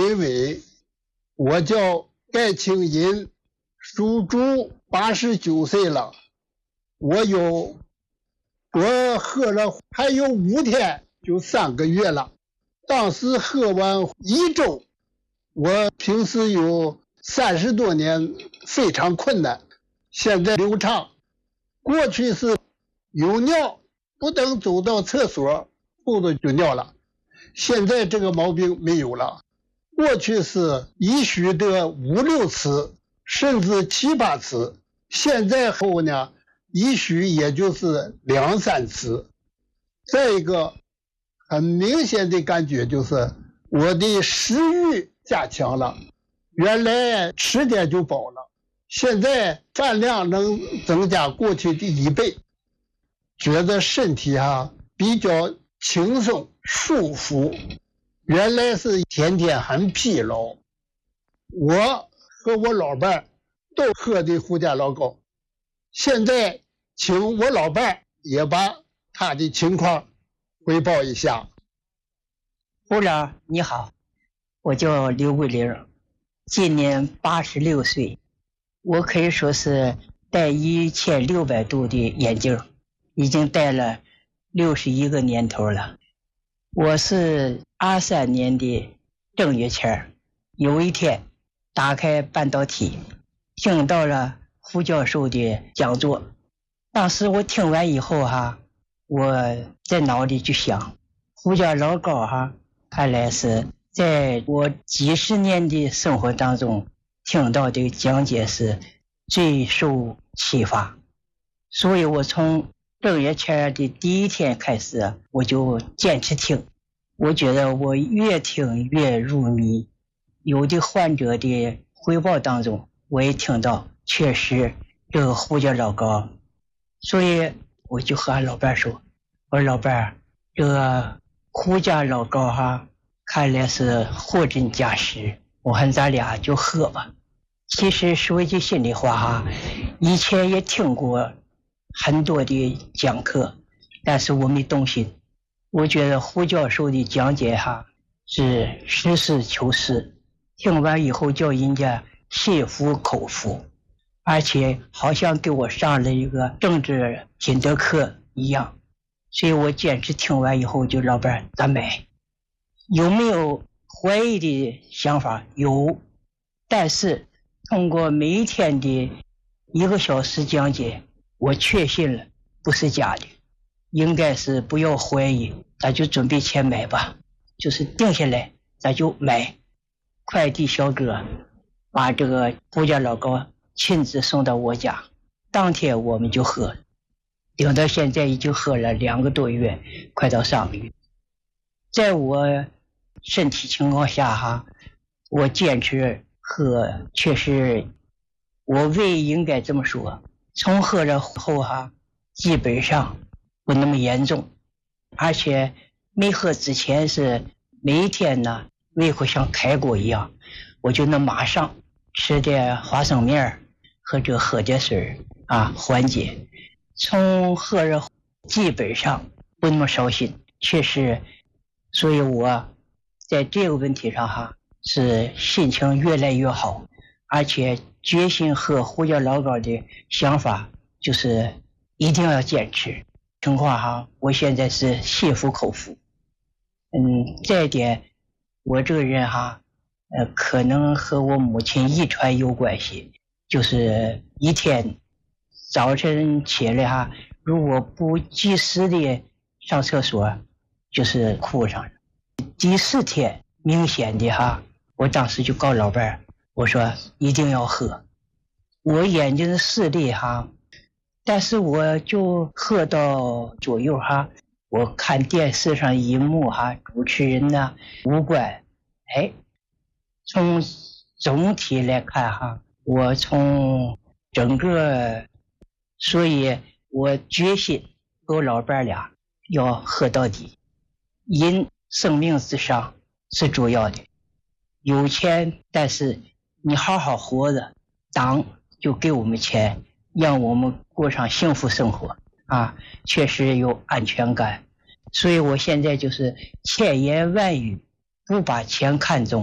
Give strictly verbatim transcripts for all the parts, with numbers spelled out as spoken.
因为我叫盖清银，属猪，八十九岁了。我有我喝了还有五天就三个月了。当时喝完一周，我平时有三十多年非常困难，现在流畅。过去是有尿不能走到厕所裤子就尿了，现在这个毛病没有了。过去是一宿得五六次甚至七八次，现在后呢一宿也就是两三次。再一个很明显的感觉就是我的食欲加强了，原来吃点就饱了，现在饭量能增加过去的一倍，觉得身体啊比较轻松舒服。原来是天天很疲劳，我和我老伴儿都喝的胡家老膏，现在请我老伴儿也把他的情况汇报一下。 部长你好，我叫刘桂玲，今年八十六岁，我可以说是戴一千六百度的眼镜，已经戴了六十一个年头了。我是二三年的正月前，有一天打开半导体，听到了胡教授的讲座。当时我听完以后哈，我在脑里就想，胡家老高哈，看来是在我几十年的生活当中听到的讲解是最受启发，所以我从正月前的第一天开始，我就坚持听。我觉得我越听越入迷，有的患者的汇报当中，我也听到确实这个胡家老高，所以我就和俺老伴说，我说老伴，这个胡家老高哈，看来是货真价实，我看咱俩就喝吧。其实说一句心里话哈，以前也听过很多的讲课，但是我没动心。我觉得胡教授的讲解哈是实事求是，听完以后叫人家心服口服，而且好像给我上了一个政治品德课一样。所以我坚持听完以后就老伴咱买。有没有怀疑的想法？有，但是通过每一天的一个小时讲解，我确信了不是假的，应该是不要怀疑，咱就准备钱买吧，就是定下来咱就买。快递小哥把这个胡家老高亲自送到我家，当天我们就喝，顶到现在已经喝了两个多月，快到三个月。在我身体情况下哈，我坚持喝，确实我胃应该这么说，从喝了后哈基本上不那么严重，而且没喝之前是每一天呢胃口像开过一样，我就能马上吃点花生面或者喝点水啊缓解。从喝了基本上不那么烧心，确实，所以我在这个问题上哈是心情越来越好，而且决心喝胡家老高的想法就是一定要坚持。情况哈，我现在是心服口服。嗯，这一点我这个人哈，呃，可能和我母亲遗传有关系，就是一天早晨起来哈，如果不及时的上厕所，就是哭上了。第四天明显的哈，我当时就告老伴儿，我说一定要喝。我眼睛视力哈，但是我就喝到左右哈，我看电视上一幕哈，主持人呢无关，哎，从总体来看哈，我从整个，所以我决心和我老伴俩要喝到底，因生命至上是主要的。有钱，但是你好好活着，党就给我们钱，让我们过上幸福生活啊，确实有安全感。所以我现在就是千言万语不把钱看重，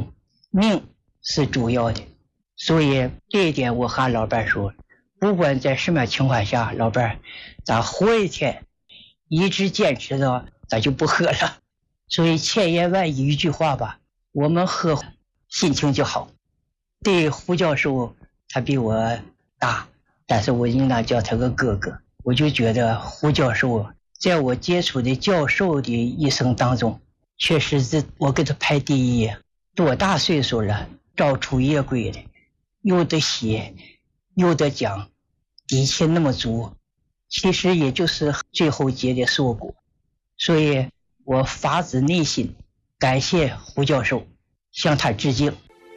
命是主要的。所以这一点我和老伴说，不管在什么情况下，老伴咱活一天，一直坚持到咱就不喝了。所以千言万语一句话吧，我们喝心情就好。对胡教授他比我大，但是我应当叫他个哥哥。我就觉得胡教授在我接触的教授的一生当中，确实是我给他排第一。多大岁数了，照出夜归的，有的写，有的讲，底气那么足，其实也就是最后结的硕果。所以我发自内心感谢胡教授，向他致敬。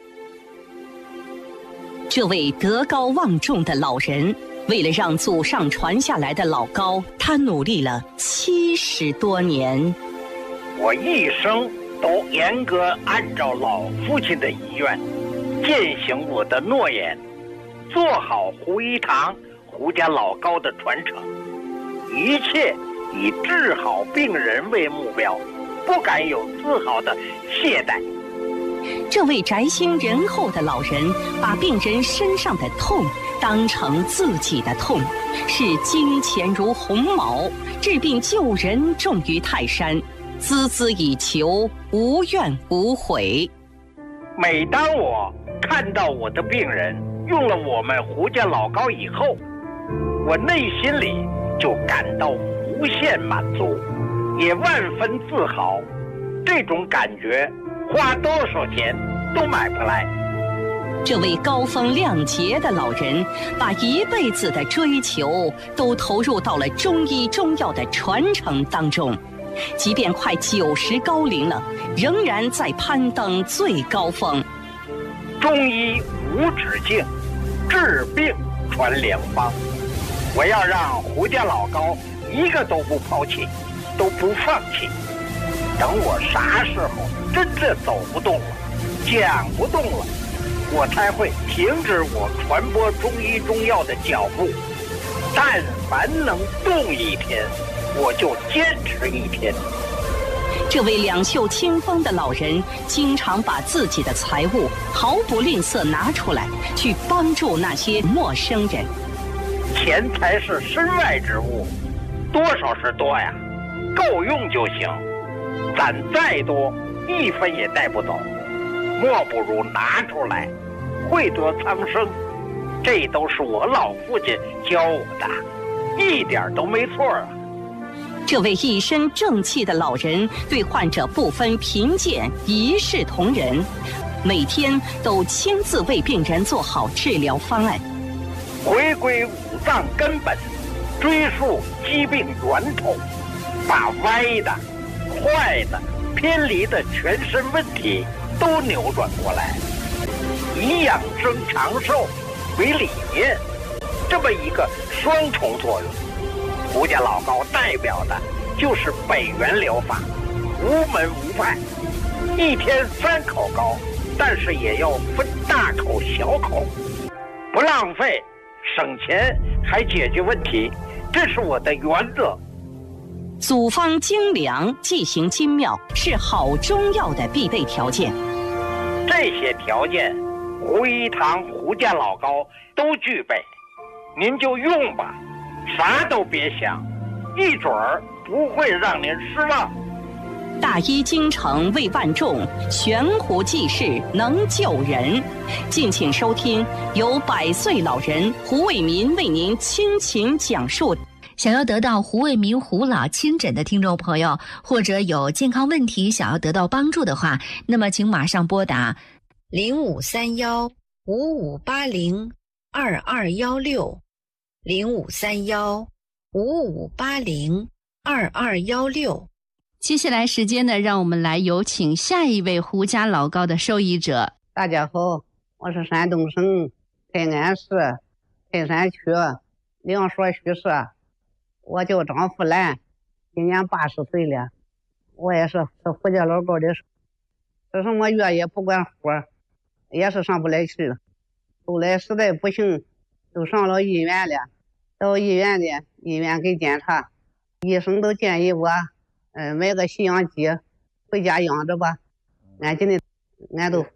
这位德高望重的老人，为了让祖上传下来的老高，他努力了七十多年。 我一生都严格按照老父亲的遗愿，践行我的诺言，做好胡一堂胡家老高的传承，一切以治好病人为目标，不敢有丝毫的懈怠。 这位宅心仁厚的老人，把病人身上的痛当成自己的痛，视金钱如鸿毛，治病救人重于泰山，孜孜以求，无怨无悔。 每当我看到我的病人用了我们胡家老高以后，我内心里就感到无限满足，也万分自豪。这种感觉花多少钱都买不来。 这位高风亮节的老人，把一辈子的追求都投入到了中医中药的传承当中，即便快九十高龄了，仍然在攀登最高峰。 中医无止境，治病传良方。我要让胡家老高一个都不抛弃，都不放弃。等我啥时候真正走不动了，讲不动了，我才会停止我传播中医中药的脚步。但凡能动一天，我就坚持一天。 这位两袖清风的老人，经常把自己的财物毫不吝啬拿出来，去帮助那些陌生人。 钱财是身外之物，多少是多呀，够用就行。攒再多，一分也带不走，莫不如拿出来，惠得苍生。这都是我老父亲教我的，一点都没错啊。 这位一身正气的老人，对患者不分贫贱，一视同仁，每天都亲自为病人做好治疗方案， 回归五脏根本，追溯疾病源头，把歪的、坏的、偏离的全身问题都扭转过来，以养生长寿为理念，这么一个双重作用。胡家老高代表的就是北元疗法，无门无派，一天三口高，但是也要分大口小口，不浪费，省钱还解决问题，这是我的原则。 组方精良，剂型精妙，是好中药的必备条件。 这些条件，胡一堂胡家老高都具备，您就用吧，啥都别想，一准儿不会让您失望。 大医精诚为万众，悬壶济世能救人。敬请收听由百岁老人胡卫民为您倾情讲述。 想要得到胡卫民胡老亲诊的听众朋友，或者有健康问题想要得到帮助的话，那么请马上拨打零五三幺五五八零二二幺六零五三幺五五八零二二幺六。 接下来时间呢，让我们来有请下一位胡家老高的受益者。 大家好，我是山东省泰安市泰山区梁所徐市，我叫张富兰，今年八十岁了。我也是是胡家老高的，这什么药也不管活，也是上不来去了。后来实在不行，就上了医院了。到医院里，医院给检查，医生都建议我，嗯、呃，买个吸氧机回家养着吧。俺今天俺都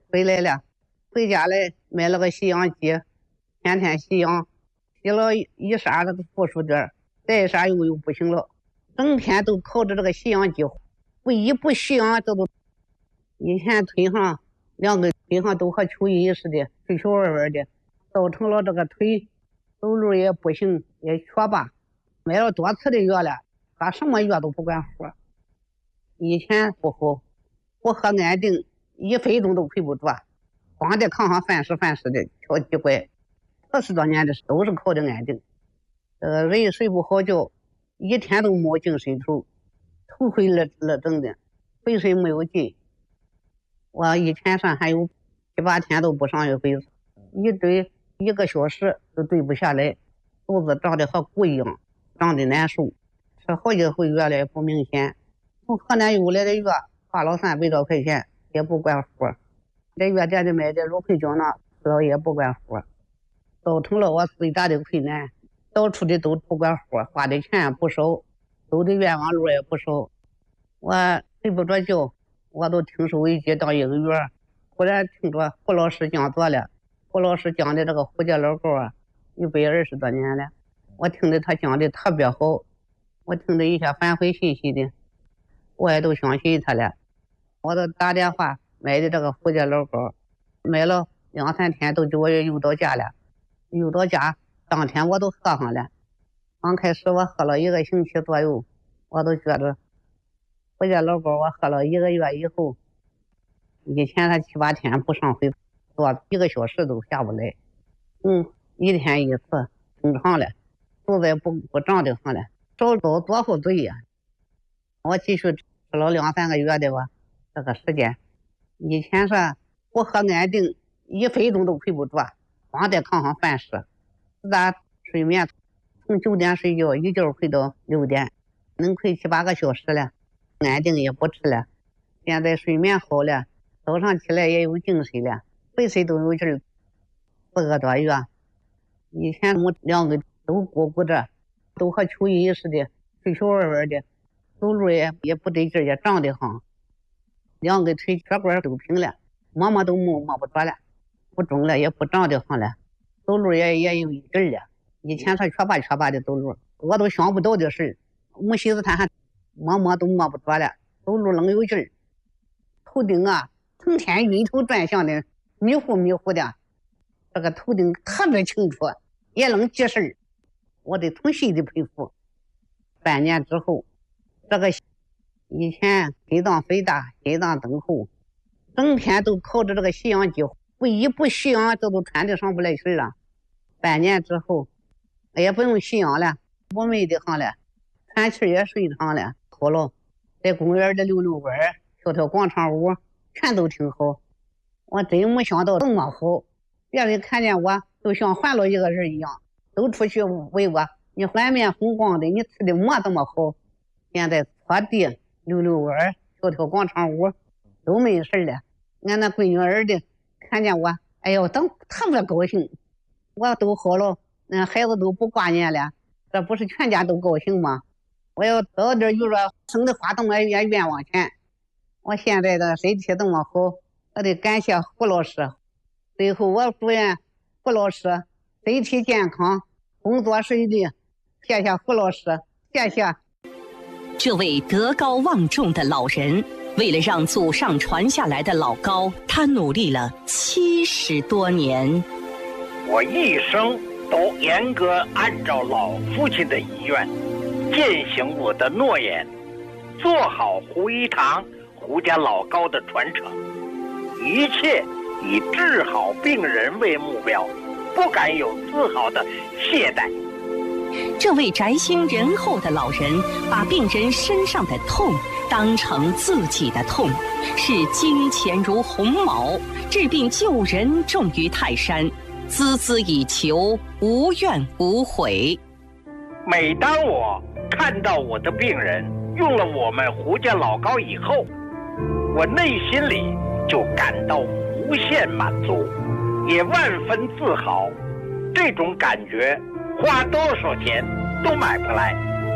回来了，回家来买了个洗氧机，天天洗氧，洗了一啥这个负数点，再一啥又又不行了，整天都靠着这个洗氧机，不一不洗氧这都，以前腿上两个腿上都和蚯蚓似的，垂垂弯弯的，造成了这个腿走路也不行，也瘸吧，买了多次的药了，把什么药都不管活。以前不好，我喝安定一分钟都睡不着，光在炕上翻尸翻尸的敲几怪，二十多年的都是靠的安定。这个人睡不好觉，一天都没精神头，头昏了了整的，浑身没有劲。我以前上还有七八天都不上一回，一堆一个小时都对不下来，肚子胀得和鼓一样，胀得难受，吃好几回药了也不明显。从河南邮来的药花了三百多块钱也不管活，在药店里买的芦荟胶囊吃了也不管活，造成了我最大的困难。到处的都不管活，花的钱不少，走的冤枉路也不少。我睡不着觉，我都听收音机当一个月，忽然听着胡老师讲座了，胡老师讲的这个胡家老高啊，一百二十多年了，我听的他讲的特别好，我听的一些反馈信息的，我也都相信他了。我都打电话买的这个胡家老高，买了两三天都给我邮到家了，邮到家当天我都喝上了。刚开始我喝了一个星期左右，我都觉得胡家老高我喝了一个月以后，以前他七八天不上回坐一个小时都下不来，嗯，一天一次正常了，肚子也不不胀的上了，少遭多少罪呀！我继续吃了两三个月的吧，这个时间，以前是我喝安定一分钟都睡不着，光在炕上翻尸，自打睡眠从九点睡觉一觉睡到六点，能睡七八个小时了，安定也不吃了，现在睡眠好了，早上起来也有精神了，浑身都有劲儿，四个多月。以前我两个都鼓鼓着，都和蚯蚓似的，垂垂弯弯的，走路也也不得劲儿，也胀得慌，两个腿血管都平了，摸摸都摸摸不着了，不肿了也不胀得慌了，走路也也有劲儿了。以前他瘸吧瘸吧的走路，我都想不到的事，没寻思他还摸摸都摸不着了，走路能有劲儿。头顶啊，成天晕头转向的，迷糊迷糊的，这个头顶特别清楚，也能记事儿，我得从心里佩服。半年之后，这个以前心脏肥大，心脏增厚，整天都靠着这个吸氧机，不一不吸氧，这都喘得上不来气了。半年之后，也不用吸氧了，不闷的慌了，喘气也顺畅了，好了，在公园里溜溜弯，跳跳广场舞，全都挺好。我真没想到这么好，别人看见我都像换了一个人一样，都出去问我，你满面红光的，你吃的么这么好？现在拖地溜溜弯，跳跳广场舞，都没事了。俺那闺女儿的看见我，哎呦，都特别高兴。我都好了，那孩子都不挂念了，这不是全家都高兴吗？我要早点有了，省得花这么些冤枉钱。我现在的身体这么好，我得感谢胡老师。最后我祝愿胡老师身体健康，工作顺利。谢谢胡老师，谢谢。 这位德高望重的老人，为了让祖上传下来的老高，他努力了七十多年。 我一生都严格按照老父亲的遗愿，践行我的诺言，做好胡一堂胡家老高的传承，一切以治好病人为目标，不敢有丝毫的懈怠。 这位宅心仁厚的老人，把病人身上的痛当成自己的痛，视金钱如鸿毛，治病救人重于泰山，孜孜以求，无怨无悔。 每当我看到我的病人用了我们胡家老高以后，我内心里就感到无限满足，也万分自豪。这种感觉花多少钱都买不来。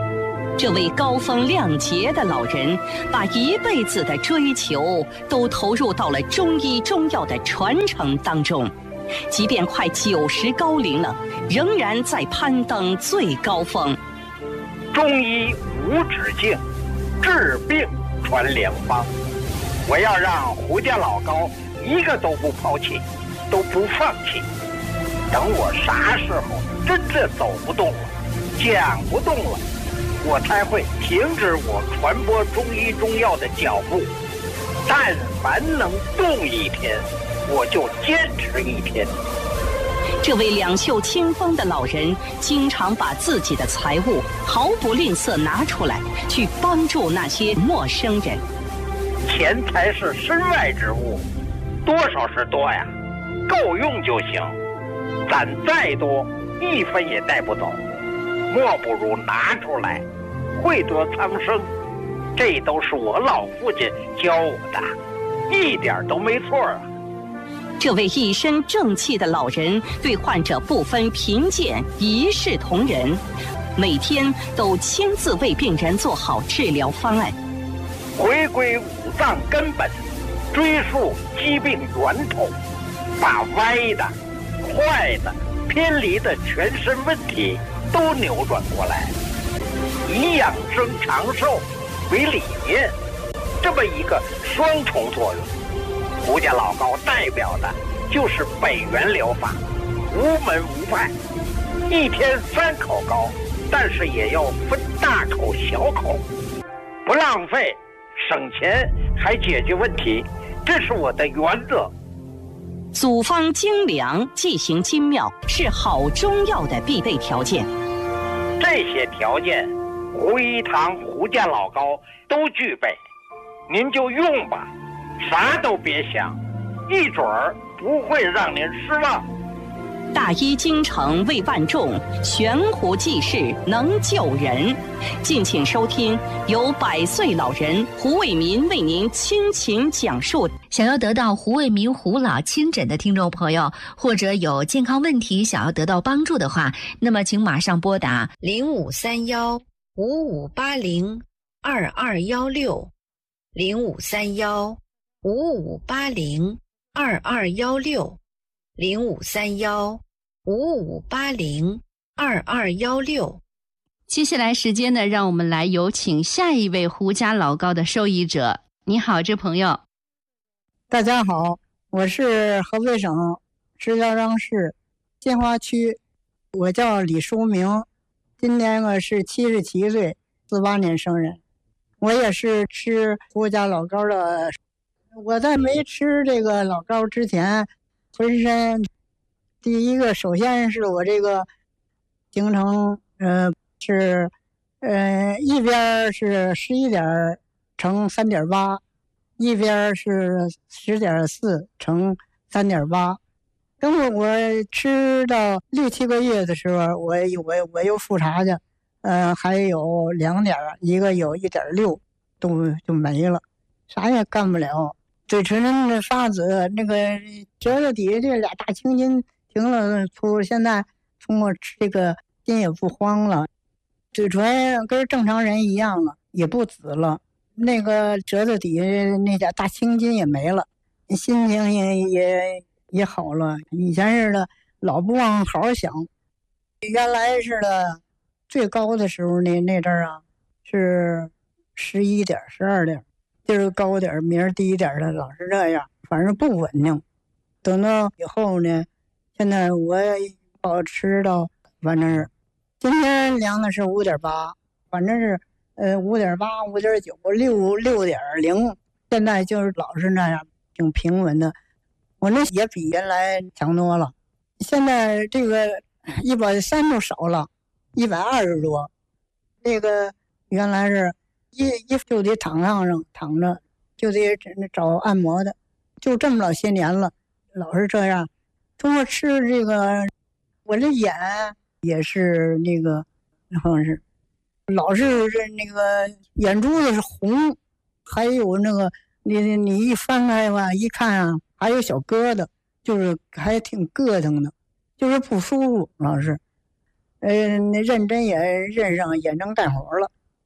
这位高风亮节的老人，把一辈子的追求都投入到了中医中药的传承当中，即便快九十高龄了，仍然在攀登最高峰。 中医无止境，治病传良方。我要让胡家老高一个都不抛弃，都不放弃。等我啥时候真正走不动了，讲不动了，我才会停止我传播中医中药的脚步。但凡能动一天，我就坚持一天。 这位两袖清风的老人，经常把自己的财物毫不吝啬拿出来，去帮助那些陌生人。 钱财是身外之物，多少是多呀，够用就行。攒再多，一分也带不走，莫不如拿出来，惠得苍生。这都是我老父亲教我的，一点都没错啊。 这位一身正气的老人，对患者不分贫贱，一视同仁，每天都亲自为病人做好治疗方案。 回归五脏根本，追溯疾病源头，把歪的、坏的、偏离的全身问题都扭转过来，以养生长寿为理念，这么一个双重作用。胡家老高代表的就是北元疗法，无门无派，一天三口高，但是也要分大口小口，不浪费，省钱还解决问题，这是我的原则。 组方精良，剂行精妙，是好中药的必备条件。 这些条件，胡一堂、胡家老高都具备，您就用吧，啥都别想，一准儿不会让您失望。 大医精诚为万众，悬壶济世能救人。敬请收听由百岁老人胡卫民为您倾情讲述。 想要得到胡卫民胡老亲诊的听众朋友，或者有健康问题想要得到帮助的话，那么请马上拨打零五三幺五五八零二二幺六零五三幺五五八零二二幺六零五三幺五五八零二二幺六。 接下来时间呢，让我们来有请下一位胡家老高的受益者。你好，这朋友。 大家好，我是河北省石家庄市金华区，我叫李书明，今年我是七十七岁，四八年生人。我也是吃胡家老高的。我在没吃这个老高之前，浑身第一个首先是我这个行程呃是呃一边是十一点乘三点八，一边是十点四乘三点八。等我我吃到六七个月的时候，我我我又复查去，呃还有两点，一个有一点六，都就没了，啥也干不了。嘴唇的发紫，那个舌头底下这俩大青筋停了，出现在通过吃这个筋也不慌了，嘴唇跟正常人一样了，也不紫了，那个舌头底下那俩大青筋也没了，心情也也也好了。以前似的老不往好好想，原来似的最高的时候那那阵儿啊是十一点十二点，今儿高点明儿低点的，老是这样，反正不稳定。等到以后呢，现在我保持到反正是今天量的是五点八，反正是呃五点八、五点九、六六点零，现在就是老是那样，挺平稳的。我那也比原来强多了。现在这个一百三都少了，一百二十多。这个原来是一一就得躺炕上躺着，就得找按摩的，就这么老些年了，老是这样。通过吃这个，我这眼也是那个，好像是老是那个眼珠子是红，还有那个你你一翻开吧，一看啊，还有小疙瘩，就是还挺膈腾的，就是不舒服，老是。呃，那认真也认上眼睛干活了。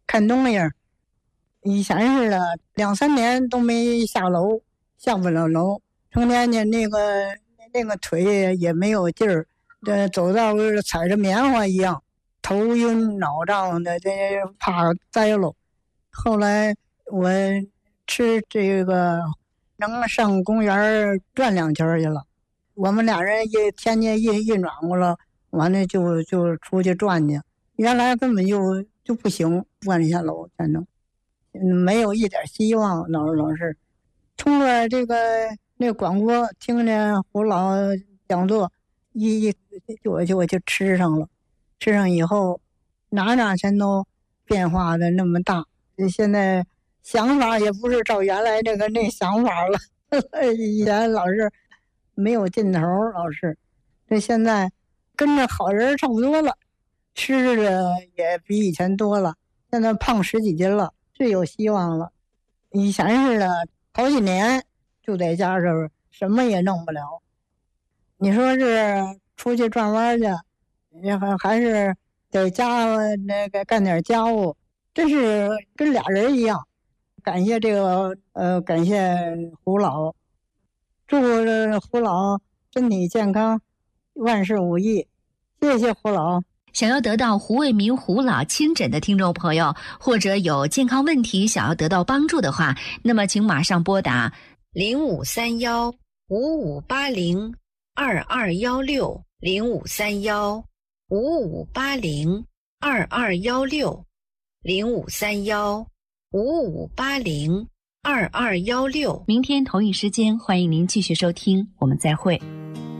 看东西。以前似的，两三年都没下楼，下不了楼，成天呢那个那个腿也没有劲儿，这走道踩着棉花一样，头晕脑胀的，这怕栽了。后来我吃这个能上公园转两圈去了，我们俩人一天天一一暖和了，完了就就出去转去。原来根本就就不行，转下楼才能。没有一点希望，老老是通过这个那个广播听见胡老讲座，一一我就我就吃上了，吃上以后哪哪全都变化的那么大，现在想法也不是照原来这个那想法了，以前老是没有劲头，老是这现在跟着好人差不多了，吃的也比以前多了，现在胖十几斤了。最有希望了，以前似的好几年就在家这什么也弄不了。你说是出去转弯去，还还是在家那个干点家务，真是跟俩人一样。感谢这个呃，感谢胡老，祝胡老身体健康，万事如意。谢谢胡老。 想要得到胡卫民胡老亲诊的听众朋友，或者有健康问题想要得到帮助的话，那么请马上拨打零五三幺五五八零二二幺六零五三幺五五八零二二幺六零五三幺五五八零二二幺六。明天同一时间，欢迎您继续收听，我们再会。